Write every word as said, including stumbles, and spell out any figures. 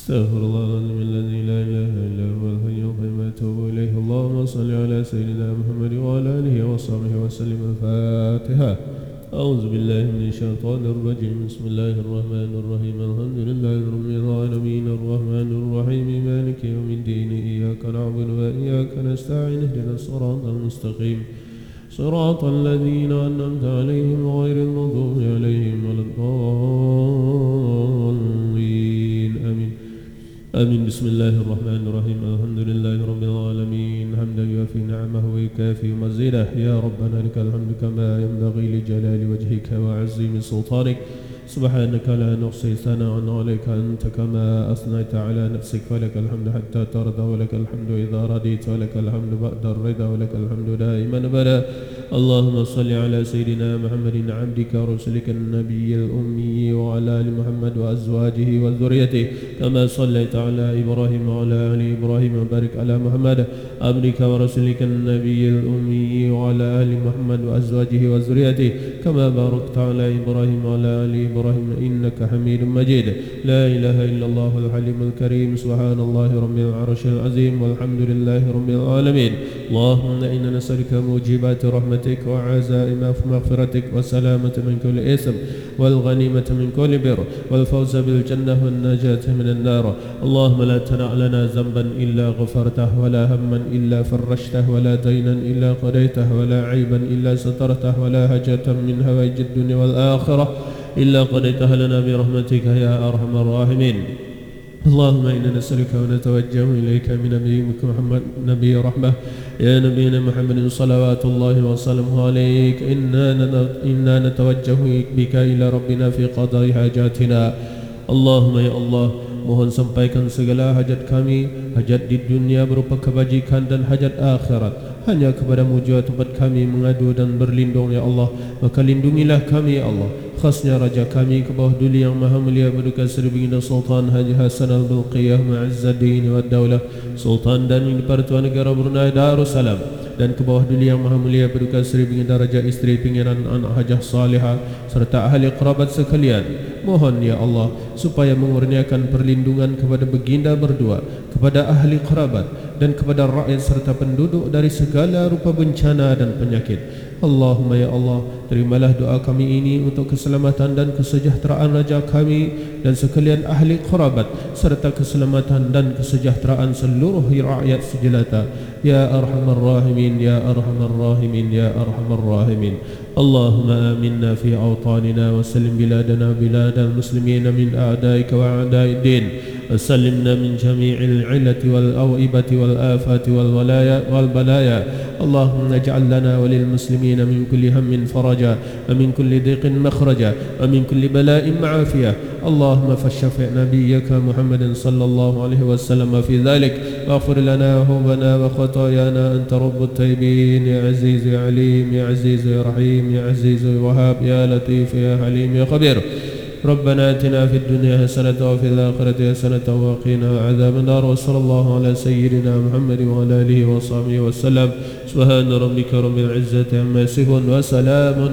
استغفر الله العظيم الذي لا إله إلا هو الحي القيوم وأتوب إليه. اللهم صل على سيدنا محمد وعلى آله وصحبه وسلم. الفاتحة. أعوذ بالله من الشيطان الرجيم. بسم الله الرحمن الرحيم. الحمد لله رب العالمين الرحمن الرحيم مالك يوم الدين. إياك نعبد وإياك نستعين. اهدنا الصراط المستقيم صراط الذين أنعمت عليهم غير المغضوب عليهم ولا الضالين. آمين آمين. بسم الله الرحمن الرحيم. الحمد لله رب العالمين حمدا يوافي نعمه ويكافي مزيده. يا ربنا لك الحمد كما ينبغي لجلال وجهك وعظيم سلطانك. سبحانك لا نحصي ثناء عليك أنت كما أثنيت على نفسك. فلك الحمد حتى ترضى ولك الحمد إذا رضيت ولك الحمد بعد الرضا ولك الحمد دائما أبدا. اللهم صل على سيدنا محمد عبدك ورسولك النبي الأمي وعلى آل محمد وأزواجه وذريته كما صليت على إبراهيم وعلى آل إبراهيم. وبارك على محمد عبدك ورسولك النبي الأمي وعلى آل محمد وأزواجه وذريته كما باركت على إبراهيم وعلى آل إبراهيم إنك حميد مجيد. لا إله إلا الله الحليم الكريم. سبحان الله رب العرش العظيم والحمد لله رب العالمين. اللهم إنا نسألك موجبات رحمتك وعزائم مغفرتك والسلامة من كل إثم والغنيمة من كل بر والفوز بالجنة والنجاة من النار. اللهم لا تدع لنا ذنبا إلا غفرته ولا هما إلا فرجته ولا دينا إلا قضيته ولا عيبا إلا سترته ولا حاجة من هوائج الدنيا والآخرة إلا قضيتها لنا برحمتك يا أرحم الراحمين. اللهم إنا نسألك ونتوجه إليك من نبيك محمد نبي رحمة. يا نبينا محمد صلوات الله وسلامه عليك. إنا نتوجه بك إلى ربنا في قضاء حاجاتنا. اللهم ya Allah, mohon sampaikan segala hajat kami, hajat di dunia berupa kebajikan dan hajat akhirat. Hanya kepadamu jua tempat kami mengadu dan berlindung ya Allah. Maka lindungilah kami ya Allah, khasnya Raja kami ke bawah duli yang maha mulia berduka Sri Baginda Sultan Haji Hasan Al-Bulqiyah Ma'azzaddin wa Daulah Sultan dan Pertua Negara Brunei Darussalam, dan ke bawah duli yang maha mulia berduka Sri Baginda Raja Isteri Pangeran Anak Hajah Salihah serta ahli kerabat sekalian. Mohon ya Allah supaya mengurniakan perlindungan kepada Baginda berdua, kepada ahli kerabat dan kepada rakyat serta penduduk dari segala rupa bencana dan penyakit. Allahumma ya Allah, terimalah doa kami ini untuk keselamatan dan kesejahteraan Raja kami dan sekalian ahli kerabat serta keselamatan dan kesejahteraan seluruh rakyat sejelata. Ya Arhamar Rahimin, Ya Arhamar Rahimin, Ya Arhamar Rahimin. Allahumma aminna fi awtanina wa sallim biladana biladal muslimina min a'daika wa a'daid din. وسلمنا من جميع العلة والأوئبة والآفات والولايا والبلايا. اللهم اجعل لنا وللمسلمين من كل هم فرجا ومن كل ضيق مخرجا ومن كل بلاء معافية. اللهم فاشفع نبيك محمد صلى الله عليه وسلم في ذلك واغفر لنا ذنوبنا وخطايانا. أنت رب التائبين يا عزيز يا عليم يا عزيز يا رحيم يا عزيز يا وهاب يا لطيف يا حليم يا خبير. ربنا آتنا في الدنيا حسنة وفي الآخرة حسنة وقنا عذاب النار. وصلى الله على سيدنا محمد وعلى آله وصحبه وسلم. سبحان ربك رب العزة عما يصفون وسلام